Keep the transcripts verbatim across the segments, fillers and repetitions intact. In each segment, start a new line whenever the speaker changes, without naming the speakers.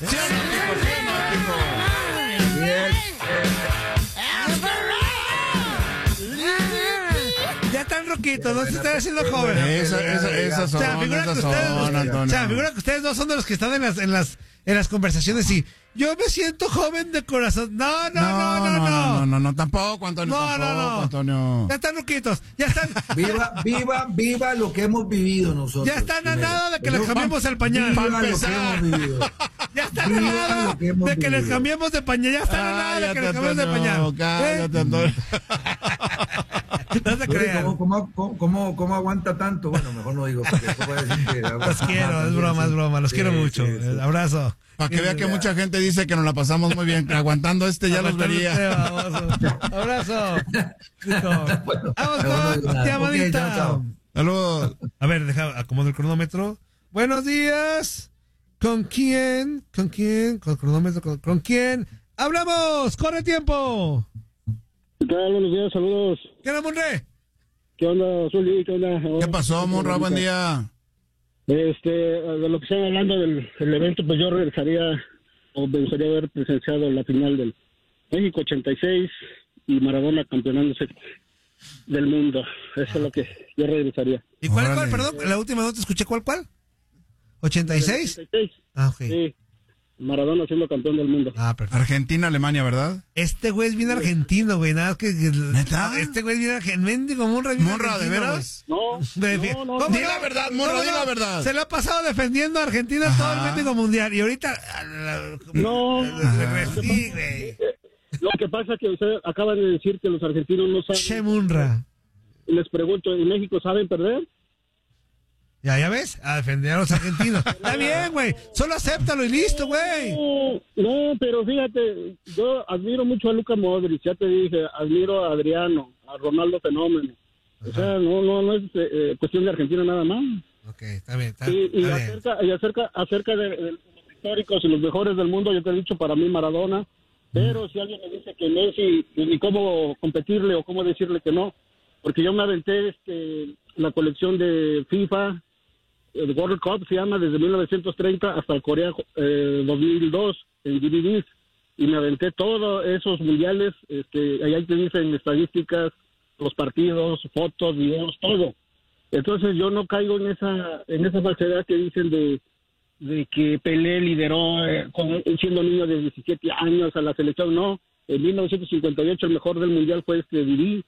¿Sí o no, chicos? ¿Sí o no, chicos?
Bien.
Ya están roquitos, no se están haciendo jóvenes.
Esa, esa, esas son,
O sea, figura que
esas
ustedes,
son, Antonio.
o sea, figura que ustedes no son de los que están en las, en las, en las conversaciones y yo me siento joven de corazón. No, no, no, no, no.
No, no, no, tampoco, Antonio,
No,
tampoco,
no, no.
Antonio.
Ya están roquitos, ya están,
Viva, viva, viva lo que hemos vivido nosotros.
ya están a
primero.
nada de que les
Viva
cambiemos el pañal.
lo
Para
que
empezar.
hemos vivido.
Ya están a
Viva
nada
lo que hemos
de que les
vivido.
cambiemos de pañal. Ya están a nada de que les cambiemos de pañal.
Cállate,
¿Eh?
Antonio.
No se
Oye,
crean.
¿Cómo, cómo, cómo, cómo, cómo aguanta tanto? Bueno, mejor no digo, porque después voy a decir que...
Los quiero, es broma, es broma. Los
Sí,
quiero mucho.
sí, sí.
Abrazo.
Para que vea que mucha gente dice que nos la pasamos muy bien. Aguantando este ya los vería.
Abrazo. Listo.
Bueno,
Vamos
mejor no digo
con
nada.
llamadita.
Ok, chao, chao.
Saludos.
A ver, deja, acomodo el cronómetro. Buenos días. ¿Con quién? ¿Con quién? Con el cronómetro. ¿Con, con quién? ¡Hablamos! ¡Corre tiempo!
¿Qué tal? Buenos días, saludos.
¿Qué onda, Monre?
¿Qué onda, Zuli? ¿Qué onda?
¿Qué pasó, Monra? Buen día.
Este, de lo que están hablando del, del evento, pues yo regresaría, o me gustaría haber presenciado la final del México ochenta y seis y Maradona campeonándose del mundo. Eso es lo que yo regresaría.
¿Y cuál,
Órale.
cuál? Perdón, la última no te escuché. ¿Cuál, cuál? ¿ochenta y seis?
ochenta y seis,
Ah, ok.
sí. Maradona siendo campeón del mundo.
Ah, perfecto.
Argentina, Alemania, ¿verdad?
Este güey es bien argentino, güey. Nada más que. que-
¿Neta?
Este güey es bien argentino. Mendigo Monra, bien
Monra, ¿de
argentino,
veras?
No,
güey. De-
no, no.
¿Cómo
Di la verdad, Monra, di la verdad.
Se le ha pasado defendiendo a Argentina
Ajá.
todo el mendigo mundial. Y ahorita.
No.
Sí, güey.
Lo que pasa es que ustedes acaban de decir que los argentinos no
Che
saben.
Munra.
Y les pregunto, ¿en México saben perder?
Ya, ya ves, a defender a los argentinos. Está bien, güey. Solo acéptalo y listo, güey.
No, no, pero fíjate, yo admiro mucho a Luka Modric, ya te dije, admiro a Adriano, a Ronaldo Fenómeno. O sea, no, no, no es eh, cuestión de Argentina nada más.
Ok, está bien, está,
Y, y
está bien.
acerca, y acerca, acerca de, de los históricos y los mejores del mundo, yo te he dicho para mí Maradona, pero si alguien me dice que Messi, ni cómo competirle o cómo decirle que no, porque yo me aventé este, la colección de FIFA, el World Cup se llama desde mil novecientos treinta hasta el Corea eh, dos mil dos en D V Ds y me aventé todos esos mundiales, este, ahí te dicen estadísticas, los partidos, fotos, videos, todo. Entonces yo no caigo en esa en esa falsedad que dicen de, de que Pelé lideró eh, con, siendo niño de diecisiete años a la selección. No, en mil novecientos cincuenta y ocho el mejor del mundial fue este Didi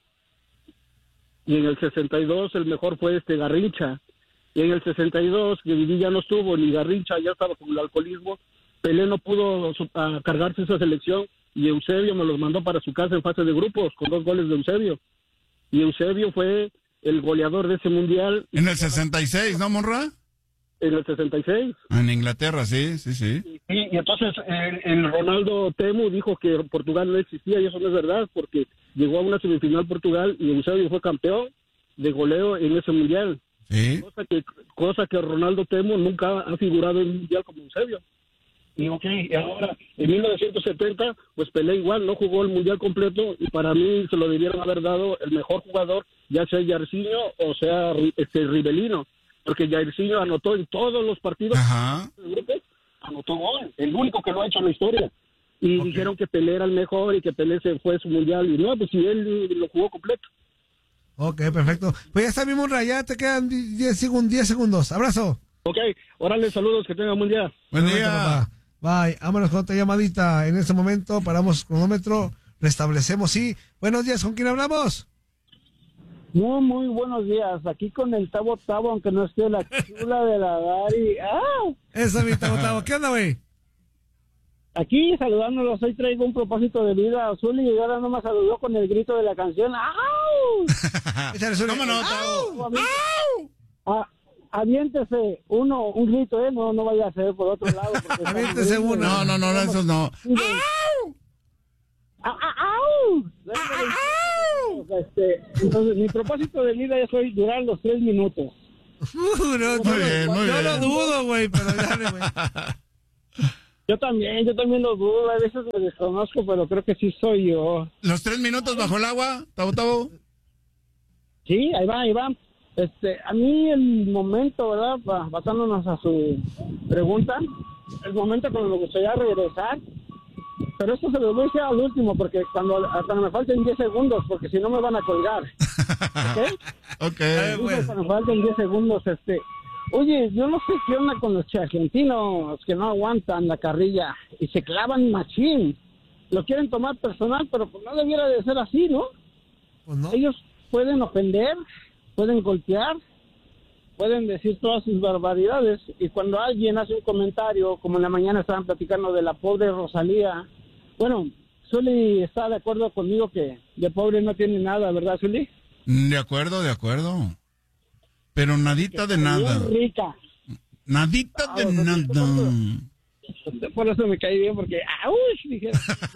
y en el sesenta y dos el mejor fue este Garrincha. Y en el sesenta y dos, que Didi ya no estuvo, ni Garrincha, ya estaba con el alcoholismo, Pelé no pudo uh, cargarse esa selección y Eusebio me los mandó para su casa en fase de grupos con dos goles de Eusebio. Y Eusebio fue el goleador de ese mundial.
En el sesenta y seis, ¿no, Monra?
En el sesenta y seis.
En Inglaterra, sí, sí, sí.
Y, y entonces el, el Ronaldo Temu dijo que Portugal no existía y eso no es verdad porque llegó a una semifinal Portugal y Eusebio fue campeón de goleo en ese mundial.
Sí.
Cosa que, cosa que Ronaldo Temo nunca ha figurado en un mundial como Eusebio. Y ok, y ahora, en mil novecientos setenta, pues Pelé igual no jugó el mundial completo y para mí se lo debieron haber dado el mejor jugador, ya sea Jairzinho o sea este Rivelino, porque Jairzinho anotó en todos los partidos
Ajá.
del grupo, anotó gol, el único que lo ha hecho en la historia. Y
Ok.
dijeron que Pelé era el mejor y que Pelé se fue a su mundial y no, pues si él lo jugó completo.
Ok, perfecto. Pues ya está, mi Monra, ya te quedan diez segundos. Abrazo.
Ok, órale, saludos, que tengan buen día.
Buen
Igualmente,
día.
papá. Bye. Vámonos con otra llamadita. En este momento paramos cronómetro, restablecemos. Sí. Buenos días, ¿con quién hablamos?
Muy, muy buenos días. Aquí con el Tabo Tabo, aunque no esté la chula de la Dari. ¡Ah!
Esa es mi Tabo Tabo. ¿Qué onda, güey?
Aquí saludándolos, hoy traigo un propósito de vida. Azul y ahora no me saludó con el grito de la canción. ¡Au!
Échale, suena.
¿Cómo no, Tavo?
Ah, aviéntese uno, un grito, ¿eh? No, no vaya a ser por otro lado. porque
Aviéntese
estamos-
uno.
No, no, no, no, esos no.
¡Ah, ah, au! Este, entonces, mi propósito de vida es hoy durar los tres minutos.
Uh, no,
Muy
yo-
bien, muy
yo
bien.
lo dudo, güey, pero dale, güey.
Yo también, yo también lo dudo. A veces me desconozco, pero creo que sí soy yo.
¿Los tres minutos bajo el agua, Tavo Tavo?
Sí, ahí va, ahí va. Este, a mí el momento, ¿verdad? Ba- Basándonos a su pregunta, el momento cuando me gustaría regresar, pero esto se lo voy a decir al último, porque cuando hasta me falten diez segundos, porque si no me van a colgar. ¿Ok?
Ok.
Entonces, cuando me falten diez segundos, este... Oye, yo no sé qué onda con los argentinos que no aguantan la carrilla y se clavan machín. Lo quieren tomar personal, pero pues no debiera de ser así, ¿no?
Pues no.
Ellos pueden ofender, pueden golpear, pueden decir todas sus barbaridades, y cuando alguien hace un comentario, como en la mañana estaban platicando de la pobre Rosalía, bueno, Zuli está de acuerdo conmigo que de pobre no tiene nada, ¿verdad, Zuli?
De acuerdo, de acuerdo. Pero nadita de nada.
Muy rica.
Nadita
Ah,
de
o sea,
nada.
Por eso me caí bien, porque ¡aush! Dije,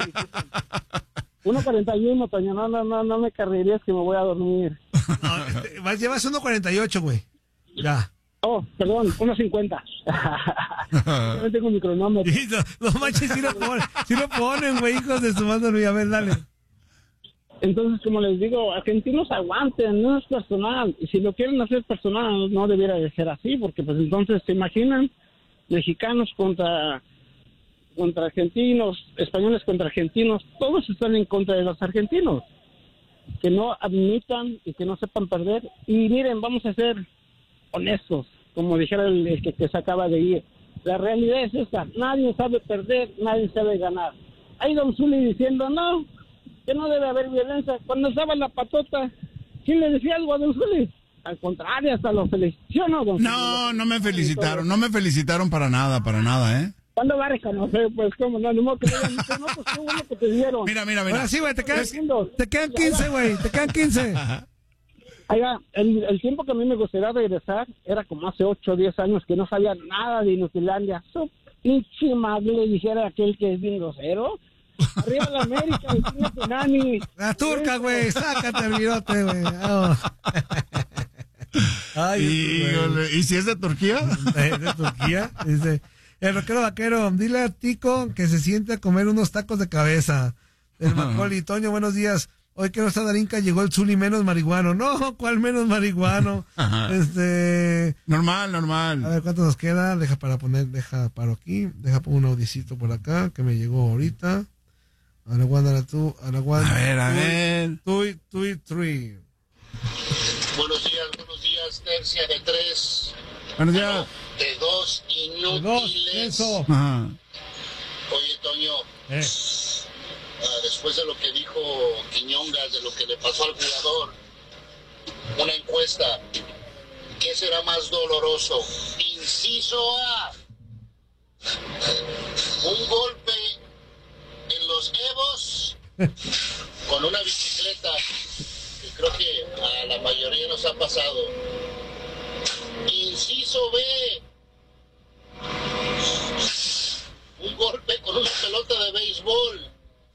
uno cuarenta y uno, Toño, no, no, no, no me carrerías que me voy a dormir.
No, este, vas- llevas uno cuarenta y ocho, güey. Ya.
Oh, perdón, uno cincuenta. Yo no tengo mi cronómetro.
Y no, no manches, si lo ponen, si lo ponen, güey, hijos de su madre, Luis. A ver, dale.
Entonces, como les digo, argentinos aguanten, no es personal. Y si lo quieren hacer personal, no debiera de ser así, porque pues entonces, ¿se imaginan? Mexicanos contra, contra argentinos, españoles contra argentinos, todos están en contra de los argentinos. Que no admitan y que no sepan perder. Y miren, vamos a ser honestos, como dijera el, el que, que se acaba de ir. La realidad es esta, nadie sabe perder, nadie sabe ganar. Ahí Don Zuli diciendo, no, que no debe haber violencia. Cuando estaba en la patota, ¿quién le decía algo a Don Zuli? Al contrario, hasta lo felicitó, ¿no, Don Zuli?
No, no me felicitaron, no me felicitaron para nada, para nada, ¿eh?
¿Cuándo va a reconocer? Pues, ¿cómo? No, ni modo que digan, no, pues qué bueno que te dieron.
Mira, mira, mira.
Ahora sí, güey, te quedan,
Segundos.
te quedan quince, güey, te quedan quince.
Ahí va, el, el tiempo que a mí me gustaría regresar era como hace ocho o diez años que no sabía nada de Inutilandia. Su pinche madre, dijera aquel que es bien grosero. Arriba la América, el señor Tunani.
La turca, güey, sácate el virote, güey. Oh. Ay,
Híjole, ¿y si es de Turquía?
de, de Turquía. Dice, el rockero vaquero, dile a Tico que se siente a comer unos tacos de cabeza. El Macaulay, Toño, buenos días. Hoy que no está Darinka, llegó el Zuli menos marihuano. No, ¿cuál menos marihuano?
Ajá.
Este,
Normal, normal.
a ver cuánto nos queda. Deja para poner, deja paro aquí. Deja poner un audicito por acá que me llegó ahorita. Araguándala tú, Araguándala.
A ver, a ver.
Tui, tui, tui.
Buenos días, buenos días, tercia de tres,
Buenos días.
de dos
Dos,
inútiles.
eso.
Ajá.
Oye, Toño,
Eh.
ah, después de lo que dijo Quiñongas, de lo que le pasó al jugador, una encuesta, ¿qué será más doloroso? Inciso A, un golpe en los evos con una bicicleta, que creo que a la mayoría nos ha pasado. Inciso B, un golpe con una pelota de béisbol.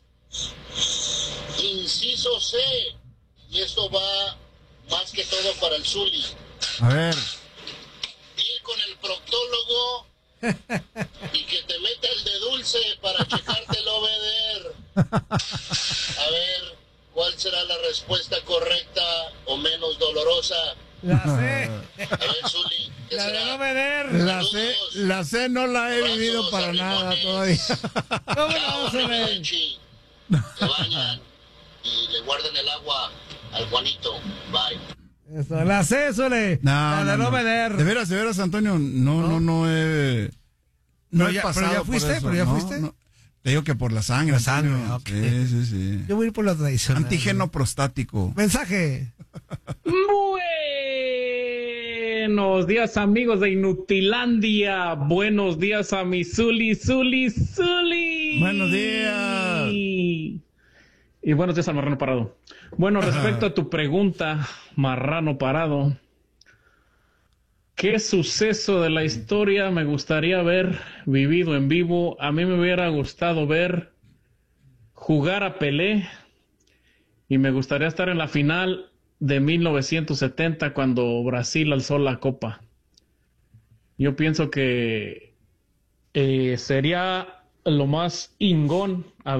Inciso C, y esto va más que todo para el Zuli,
A ver.
ir con el proctólogo y que te meta el de dulce para checarte el obeder. A ver, ¿cuál será la respuesta correcta o menos dolorosa?
La sé.
A ver, Zuli, ¿qué
La de
será?
no vender.
La C, la C no la he vivido para nada todavía.
¿Cómo no
Chao,
se ve?
Mariachi. Se bañan y le guardan el agua al Juanito. Bye.
Eso, la sé, Sole.
No,
la de
no,
no
no.
vender.
De veras, de veras, Antonio, no, no, no he, no
Pero
he
ya-
pasado
pero ya
por
fuiste,
eso,
pero ya
no,
fuiste.
no. Te digo que por la sangre.
La sangre,
Antonio.
ok.
Sí, sí, sí.
Yo voy a ir por la tradicional.
Antígeno prostático.
Mensaje.
Buenos días, amigos de Inutilandia. Buenos días a mi Zuli, Zuli, Zuli.
Buenos días.
Y buenos días al Marrano Parado. Bueno, respecto a tu pregunta, Marrano Parado, ¿qué suceso de la historia me gustaría haber vivido en vivo? A mí me hubiera gustado ver jugar a Pelé y me gustaría estar en la final de mil novecientos setenta cuando Brasil alzó la copa. Yo pienso que eh, sería lo más ingón